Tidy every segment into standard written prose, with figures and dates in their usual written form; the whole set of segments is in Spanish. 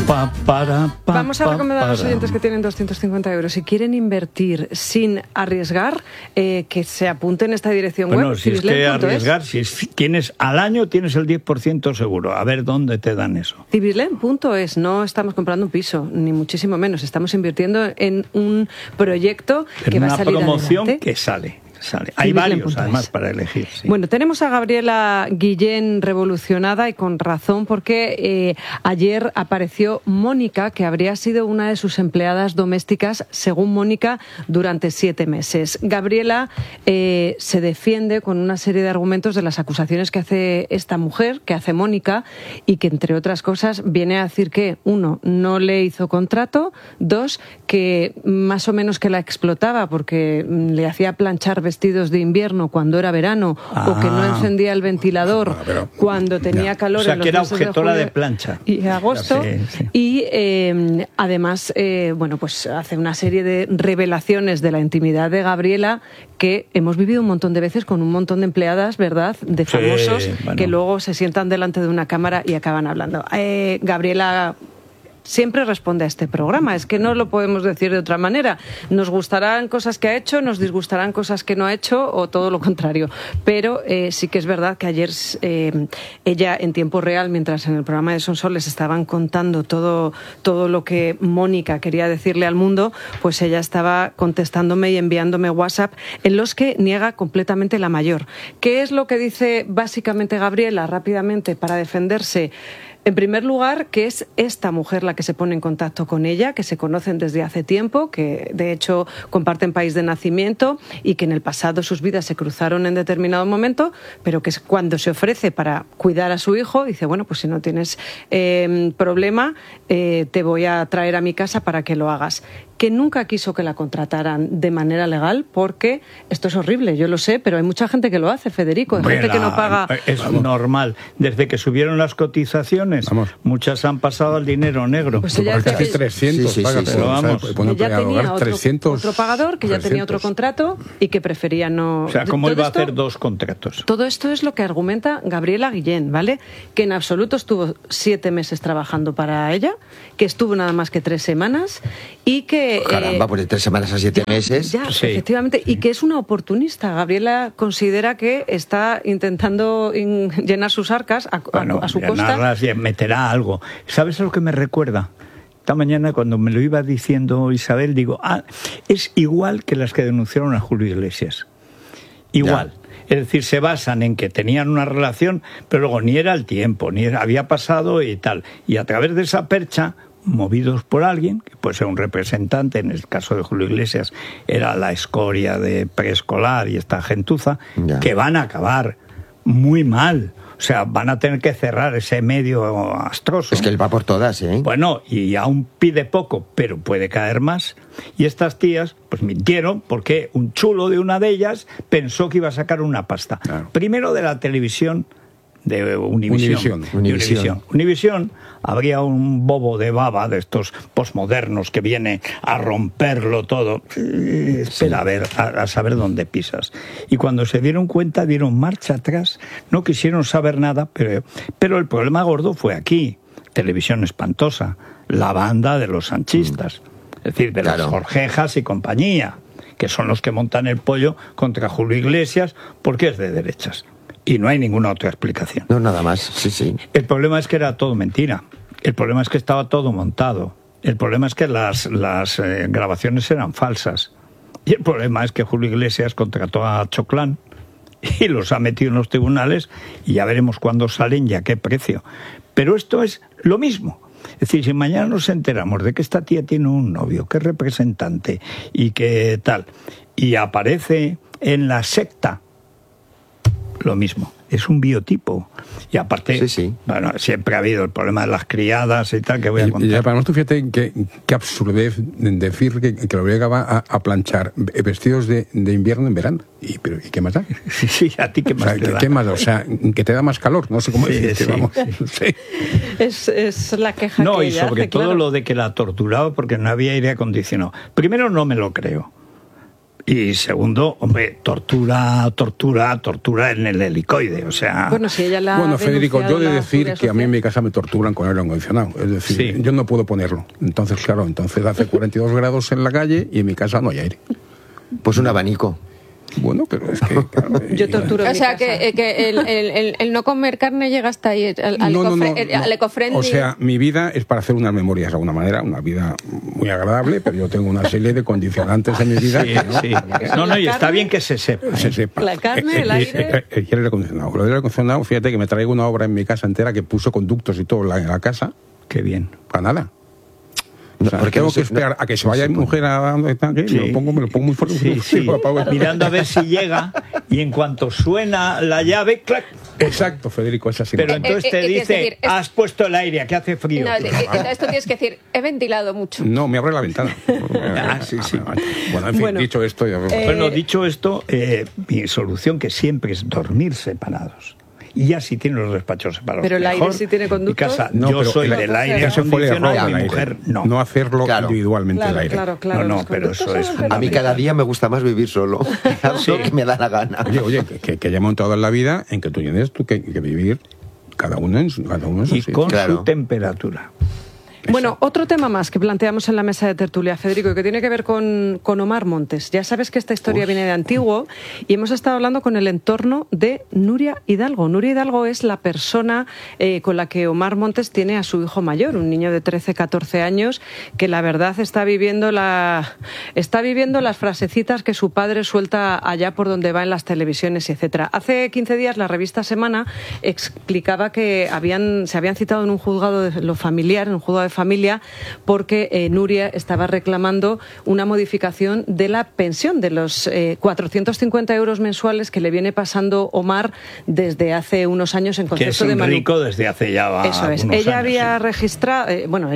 Vamos a recomendar a los oyentes que tienen 250 euros. Si quieren invertir sin arriesgar, que se apunten en esta dirección web. Bueno, si es que arriesgar, si tienes al año, tienes el 10% seguro. A ver dónde te dan eso. Cibislen.es. No estamos comprando un piso, ni muchísimo menos. Estamos invirtiendo en un proyecto que va a salir adelante. Una promoción que sale. Hay varios, además, para elegir. Sí. Bueno, tenemos a Gabriela Guillén revolucionada y con razón, porque ayer apareció Mónica, que habría sido una de sus empleadas domésticas, según Mónica, durante 7 meses. Gabriela se defiende con una serie de argumentos de las acusaciones que hace esta mujer, que hace Mónica, y que, entre otras cosas, viene a decir que, 1, no le hizo contrato, 2, que más o menos que la explotaba porque le hacía planchar vestidos de invierno cuando era verano, o que no encendía el ventilador cuando tenía calor. O sea, en los que era meses objetora de de plancha. Y agosto. Sí. Y además, pues hace una serie de revelaciones de la intimidad de Gabriela que hemos vivido un montón de veces con un montón de empleadas, ¿verdad?, de famosos, que luego se sientan delante de una cámara y acaban hablando. Gabriela siempre responde a este programa, es que no lo podemos decir de otra manera. Nos gustarán cosas que ha hecho, nos disgustarán cosas que no ha hecho, o todo lo contrario. Pero sí que es verdad que ayer ella, en tiempo real, mientras en el programa de Sonsoles les estaban contando todo lo que Mónica quería decirle al mundo, pues ella estaba contestándome y enviándome WhatsApp en los que niega completamente la mayor. ¿Qué es lo que dice básicamente Gabriela, rápidamente, para defenderse? En primer lugar, que es esta mujer la que se pone en contacto con ella, que se conocen desde hace tiempo, que de hecho comparten país de nacimiento y que en el pasado sus vidas se cruzaron en determinado momento, pero que cuando se ofrece para cuidar a su hijo, dice, bueno, pues si no tienes problema, te voy a traer a mi casa para que lo hagas. Que nunca quiso que la contrataran de manera legal, porque esto es horrible, yo lo sé, pero hay mucha gente que lo hace, Federico, hay gente que no paga. Es normal. Desde que subieron las cotizaciones, muchas han pasado al dinero negro. Pues ella casi 300, pero vamos. Ella tenía otro pagador, que 300. Ya tenía otro contrato y que prefería no. O sea, ¿cómo iba a hacer 2 contratos? Todo esto es lo que argumenta Gabriela Guillén, ¿vale? Que en absoluto estuvo 7 meses trabajando para ella, que estuvo nada más que 3 semanas y que caramba, pues de 3 semanas a 7 meses. Sí. Efectivamente, y que es una oportunista. Gabriela considera que está intentando llenar sus arcas a su costa. Y meterá algo. ¿Sabes a lo que me recuerda? Esta mañana, cuando me lo iba diciendo Isabel, digo, es igual que las que denunciaron a Julio Iglesias. Igual. Ya. Es decir, se basan en que tenían una relación, pero luego ni era el tiempo, había pasado y tal. Y a través de esa percha, movidos por alguien, que puede ser un representante, en el caso de Julio Iglesias era la escoria de preescolar y esta gentuza, que van a acabar muy mal. O sea, van a tener que cerrar ese medio astroso. Es que él va por todas, ¿eh? Bueno, y aún pide poco, pero puede caer más. Y estas tías, pues mintieron, porque un chulo de una de ellas pensó que iba a sacar una pasta. Claro. Primero de la televisión de Univisión. Univisión, habría un bobo de baba de estos posmodernos que viene a romperlo todo. Espera, a saber dónde pisas. Y cuando se dieron cuenta, dieron marcha atrás, no quisieron saber nada, pero el problema gordo fue aquí. Televisión espantosa, la banda de los sanchistas, es decir, de las Jorgejas y compañía, que son los que montan el pollo contra Julio Iglesias porque es de derechas. Y no hay ninguna otra explicación. No, nada más, sí. El problema es que era todo mentira. El problema es que estaba todo montado. El problema es que las grabaciones eran falsas. Y el problema es que Julio Iglesias contrató a Choclán y los ha metido en los tribunales y ya veremos cuándo salen y a qué precio. Pero esto es lo mismo. Es decir, si mañana nos enteramos de que esta tía tiene un novio, que es representante y que tal, y aparece en la secta, lo mismo, es un biotipo. Y aparte, bueno, siempre ha habido el problema de las criadas y tal, que voy a contar. Y para nosotros, fíjate qué absurdez decir que lo obligaba a planchar vestidos de invierno en verano. ¿Y qué más da? Sí, a ti qué más te da. ¿Qué más da? O sea, que te da más calor, no sé cómo decirte, vamos. Sí. Es la queja que y sobre todo lo de que la torturaba porque no había aire acondicionado. Primero, no me lo creo. Y segundo, hombre, tortura en el helicoide, o sea... Bueno, si ella la Bueno, Federico, yo he de decir Seguridad que a mí en Social. mi casa me torturan con aire acondicionado. Es decir, Sí. yo no puedo ponerlo. Entonces, claro, hace 42 grados en la calle y en mi casa no hay aire. Pues un abanico. Bueno, pero es que... Claro, Yo torturo en O mi sea, casa. que el no comer carne llega hasta ahí, al ecofriendly. O sea, mi vida es para hacer unas memorias de alguna manera, una vida muy agradable, pero yo tengo una serie de condicionantes en mi vida. Sí, que no, sí. No, y está bien que se sepa. se sepa. La carne, el aire. El aire acondicionado. Lo del aire acondicionado, fíjate que me traigo una obra en mi casa entera que puso conductos y todo en la casa, Qué bien. para nada. O sea, porque tengo no se- que esperar a que se vaya mi mujer a donde está, que Sí. me lo pongo muy fuerte. Sí, sí. lo apago. Mirando a ver si llega y en cuanto suena la llave, ¡clac! Exacto, Federico, es así. Pero entonces te es dice, decir, has puesto el aire, aquí hace frío. No, entonces tú tienes que decir, he ventilado mucho. No, me abre la ventana. Sí, sí. Bueno, en fin, Bueno, dicho esto... ya... Bueno, dicho esto, mi solución que siempre es dormir separados. Y ya si tiene los despachos separados. Pero el aire mejor. sí tiene Mi conductos. casa, No, yo pero soy el- del aire ese fue el error acondicionado, del mi aire. mujer no. No hacerlo Claro. individualmente Claro, el aire. claro, claro. No, los pero conductos eso es son fundamental. A mí cada día me gusta más vivir solo. Haz lo que me da la gana. Oye, que haya montado en la vida en que tú tienes que vivir cada uno en su Y sitio. con Claro. su temperatura. Bueno, otro tema más que planteamos en la mesa de tertulia, Federico, que tiene que ver con Omar Montes. Ya sabes que esta historia viene de antiguo y hemos estado hablando con el entorno de Nuria Hidalgo. Nuria Hidalgo es la persona con la que Omar Montes tiene a su hijo mayor, un niño de 13, 14 años, que la verdad está viviendo las frasecitas que su padre suelta allá por donde va en las televisiones, etcétera. Hace 15 días la revista Semana explicaba que se habían citado en un juzgado de lo familiar, en un juzgado de familia, porque Nuria estaba reclamando una modificación de la pensión, de los 450 euros mensuales que le viene pasando Omar desde hace unos años en Que concepto es de un rico desde hace ya Eso es. algunos Ella años, había sí. registrado,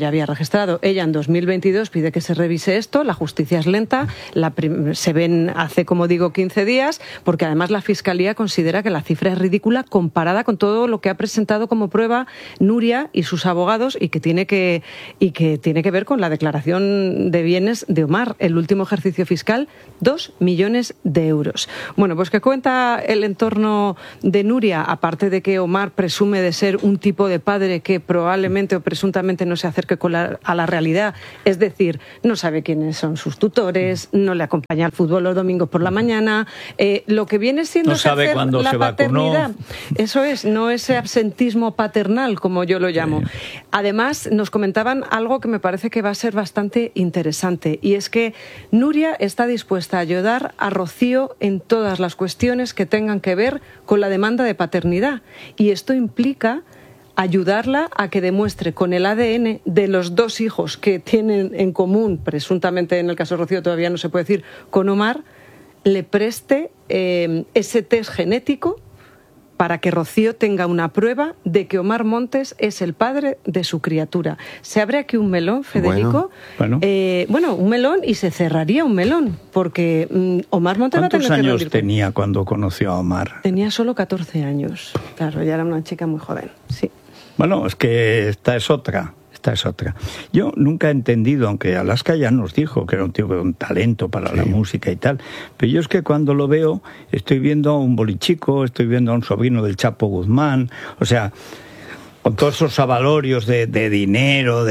ella en 2022 pide que se revise esto, la justicia es lenta, se ven hace, como digo, 15 días, porque además la Fiscalía considera que la cifra es ridícula comparada con todo lo que ha presentado como prueba Nuria y sus abogados y que tiene que ver con la declaración de bienes de Omar, el último ejercicio fiscal, 2 millones de euros. Bueno, pues que cuenta el entorno de Nuria, aparte de que Omar presume de ser un tipo de padre que probablemente o presuntamente no se acerque a la realidad, es decir, no sabe quiénes son sus tutores, no le acompaña al fútbol los domingos por la mañana, lo que viene siendo No sabe ejercer cuándo la se vacunó. paternidad. Eso es, no ese absentismo paternal, como yo lo llamo. Además, nos comentaban algo que me parece que va a ser bastante interesante, y es que Nuria está dispuesta a ayudar a Rocío en todas las cuestiones que tengan que ver con la demanda de paternidad, y esto implica ayudarla a que demuestre con el ADN de los dos hijos que tienen en común, presuntamente en el caso de Rocío todavía no se puede decir, con Omar, le preste ese test genético para que Rocío tenga una prueba de que Omar Montes es el padre de su criatura. Se abre aquí un melón, Federico. Bueno. Un melón, y se cerraría un melón, porque Omar Montes va a tener ¿Cuántos que años rendir tenía cuando conoció a Omar? Tenía solo 14 años. Claro, ya era una chica muy joven, sí. Bueno, es que esta es otra. Yo nunca he entendido, aunque Alaska ya nos dijo que era un tío con un talento para la música y tal, pero yo es que cuando lo veo estoy viendo a un bolichico, estoy viendo a un sobrino del Chapo Guzmán, o sea, con todos esos avalorios de dinero,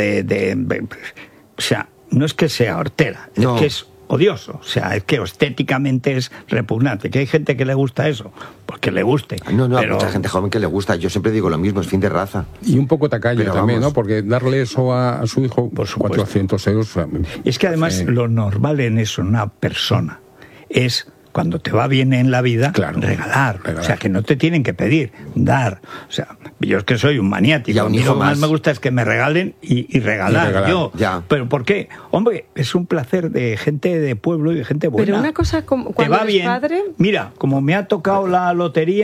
o sea, no es que sea hortera, No. es que es odioso, o sea, es que estéticamente es repugnante, que hay gente que le gusta eso, pues que le guste. No, hay pero mucha gente joven que le gusta. Yo siempre digo lo mismo, es fin de raza. Y un poco tacaño Pero también, vamos. ¿no? Porque darle eso a su hijo, Por supuesto. 400 euros... o sea, es que además lo normal en eso, en una persona, es cuando te va bien en la vida, Claro, regalar. regalar. O sea, que no te tienen que pedir, dar. O sea, yo es que soy un maniático. Y a un mí hijo lo que más más. me gusta es que me regalen y regalar. Y regalar, Yo. ya. ¿Pero por qué? Hombre, es un placer de gente de pueblo y de gente buena. Pero una cosa, como Te cuando va eres bien. padre... Mira, como me ha tocado la lotería,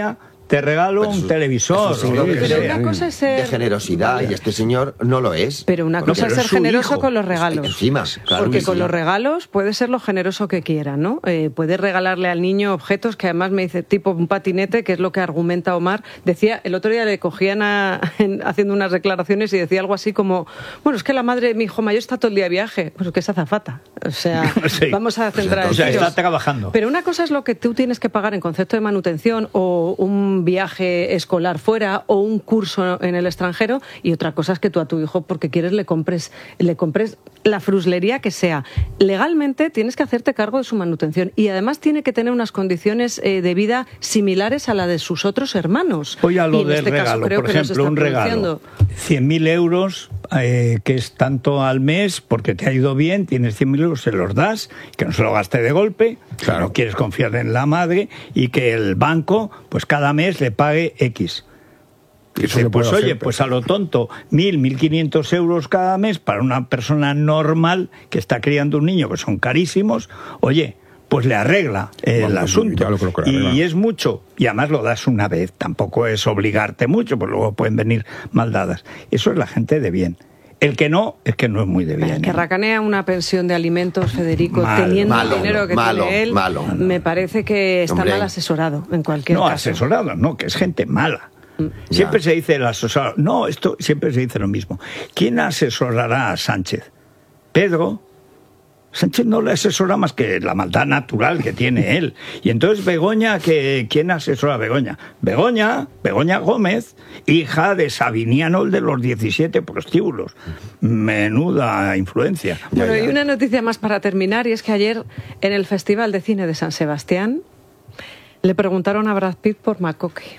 te regalo un televisor. Eso es o lo que sea. Una cosa es ser... de generosidad, y este señor no lo es. Pero una cosa es ser generoso con los regalos. Encima, claro. Porque con los regalos puede ser lo generoso que quiera, ¿no? Puede regalarle al niño objetos que además me dice, tipo un patinete, que es lo que argumenta Omar. Decía, el otro día le cogían haciendo unas declaraciones y decía algo así como, bueno, es que la madre de mi hijo mayor está todo el día de viaje. Pues que es azafata. O sea, sí. Vamos a centrar... O sea, está trabajando. Pero una cosa es lo que tú tienes que pagar en concepto de manutención o un viaje escolar fuera o un curso en el extranjero, y otra cosa es que tú a tu hijo, porque quieres, le compres la fruslería que sea. Legalmente tienes que hacerte cargo de su manutención y además tiene que tener unas condiciones de vida similares a la de sus otros hermanos. Voy a lo del regalo, por ejemplo, un regalo, 100.000 euros, que es tanto al mes, porque te ha ido bien, tienes 100.000 euros, se los das, que no se lo gaste de golpe, claro. No quieres confiar en la madre, y que el banco, pues cada mes le pague X. Dice, pues oye, hacer, pues a lo tonto, 1.500 euros cada mes para una persona normal que está criando un niño, que son carísimos, oye, pues le arregla el asunto. Y es mucho, y además lo das una vez, tampoco es obligarte mucho, pues luego pueden venir mal dadas. Eso es la gente de bien. El que no, es que no es muy de bien. El que racanea una pensión de alimentos, Federico, teniendo el dinero que tiene él, me parece que está mal asesorado en cualquier caso. No, asesorado, no, que es gente mala. Siempre se dice el asesorado. No, esto siempre se dice lo mismo. ¿Quién asesorará a Sánchez? ¿Pedro? Sánchez no le asesora más que la maldad natural que tiene él. Y entonces Begoña, ¿quién asesora a Begoña? Begoña Gómez, hija de Sabiniano, el de los 17 prostíbulos. Menuda influencia. Bueno, y una noticia más para terminar, y es que ayer en el Festival de Cine de San Sebastián le preguntaron a Brad Pitt por Macoque.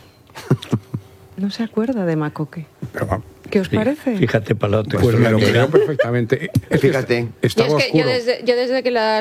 No se acuerda de Macoque. ¿Qué os parece? Fíjate, Palote. Pues me lo creo perfectamente. Fíjate. Estaba oscuro. Yo desde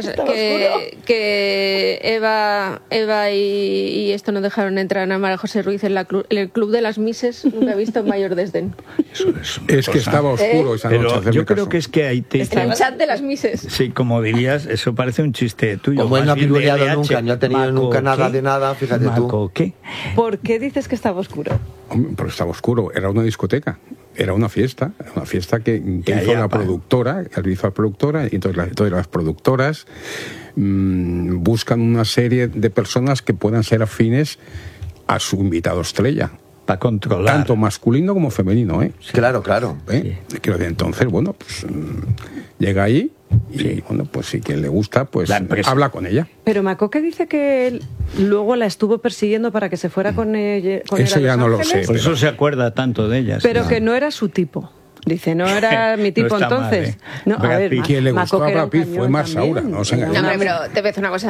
que Eva y esto no dejaron entrar a María José Ruiz en el club de las Mises, nunca he visto mayor desdén. Es que estaba oscuro esa noche. Pero yo creo que es que ahí te... El chat de las Mises. Sí, como dirías, eso parece un chiste tuyo. Como él no ha piruleado nunca, no ha tenido nunca nada de nada, fíjate tú. ¿Qué? ¿Por qué dices que estaba oscuro? Porque estaba oscuro, era una discoteca. Era una fiesta que hizo la productora, y entonces las productoras buscan una serie de personas que puedan ser afines a su invitado estrella. Para controlar. Tanto masculino como femenino, ¿eh? Claro. Sí. Quiero decir, entonces, bueno, pues llega ahí y, bueno, pues si quien le gusta, pues habla con ella. Pero Macoque dice que él luego la estuvo persiguiendo para que se fuera con ella. Eso ya no lo sé. Por eso se acuerda tanto de ella. Pero que no era su tipo. Dice, no era mi tipo no entonces. Mal, No, a ver, quien le gustó a Brad Pitt fue Marsaura. No, pero te voy a decir una cosa.